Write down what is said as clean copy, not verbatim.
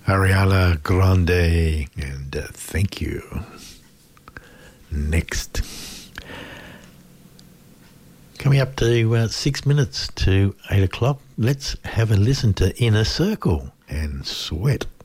Ariana Grande, and thank you. Next. Coming up to 6 minutes to 8 o'clock, let's have a listen to Inner Circle and Sweat.